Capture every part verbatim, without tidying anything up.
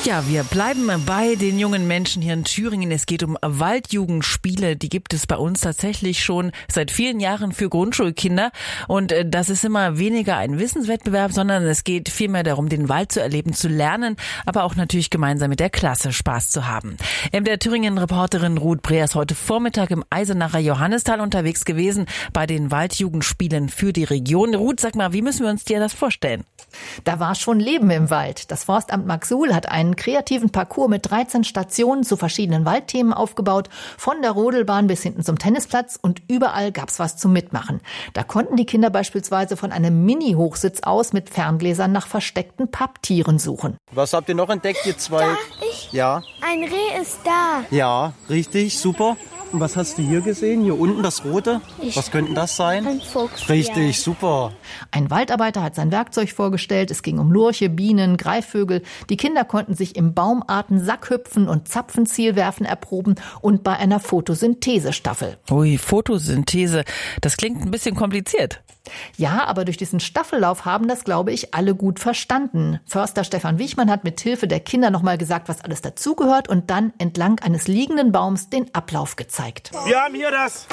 Ja, wir bleiben bei den jungen Menschen hier in Thüringen. Es geht um Waldjugendspiele. Die gibt es bei uns tatsächlich schon seit vielen Jahren für Grundschulkinder. Und das ist immer weniger ein Wissenswettbewerb, sondern es geht vielmehr darum, den Wald zu erleben, zu lernen, aber auch natürlich gemeinsam mit der Klasse Spaß zu haben. M D R Thüringen-Reporterin Ruth Breer ist heute Vormittag im Eisenacher Johannistal unterwegs gewesen bei den Waldjugendspielen für die Region. Ruth, sag mal, wie müssen wir uns dir das vorstellen? Da war schon Leben im Wald. Das Forstamt Marksuhl hat einen kreativen Parcours mit dreizehn Stationen zu verschiedenen Waldthemen aufgebaut, von der Rodelbahn bis hinten zum Tennisplatz, und überall gab's was zum Mitmachen. Da konnten die Kinder beispielsweise von einem Mini-Hochsitz aus mit Ferngläsern nach versteckten Papptieren suchen. Was habt ihr noch entdeckt, ihr zwei? Da, ich, ja. Ein Reh ist da. Ja, richtig, super. Und was hast du hier gesehen? Hier unten das Rote? Ich, was könnte das sein? Ein Fuchs. Richtig, ja. super. Ein Waldarbeiter hat sein Werkzeug vorgestellt. Es ging um Lurche, Bienen, Greifvögel. Die Kinder konnten sich im Baumarten Sackhüpfen und Zapfenzielwerfen erproben und bei einer Photosynthesestaffel. Ui, Photosynthese. Das klingt ein bisschen kompliziert. Ja, aber durch diesen Staffellauf haben das, glaube ich, alle gut verstanden. Förster Stefan Wichmann hat mit Hilfe der Kinder nochmal gesagt, was alles dazugehört, und dann entlang eines liegenden Baums den Ablauf gezeigt. Wir haben hier das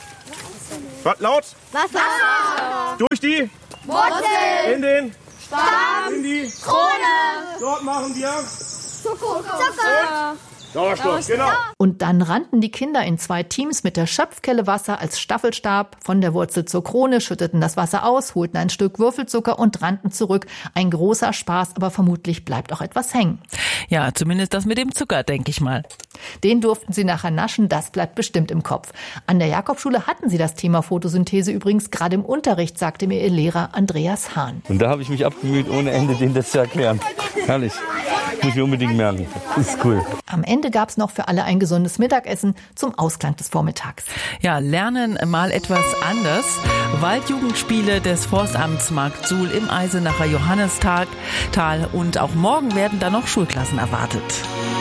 was, laut Wasser. durch die Wurzel. in den Stamm. in die Krone. dort machen wir Zucker. Zucker. Sauerstoff, genau. Und dann rannten die Kinder in zwei Teams mit der Schöpfkelle Wasser als Staffelstab von der Wurzel zur Krone, schütteten das Wasser aus, holten ein Stück Würfelzucker und rannten zurück. Ein großer Spaß, aber vermutlich bleibt auch etwas hängen. Ja, zumindest das mit dem Zucker, denke ich mal. Den durften sie nachher naschen, das bleibt bestimmt im Kopf. An der Jakobschule hatten sie das Thema Photosynthese übrigens gerade im Unterricht, sagte mir ihr Lehrer Andreas Hahn. Und da habe ich mich abgemüht, ohne Ende denen das zu erklären. Herrlich. Muss ich unbedingt merken. Das ist cool. Am Ende gab es noch für alle ein gesundes Mittagessen zum Ausklang des Vormittags. Ja, lernen mal etwas anders. Waldjugendspiele des Forstamts Marksuhl im Eisenacher Johannistal. Und auch morgen werden da noch Schulklassen erwartet.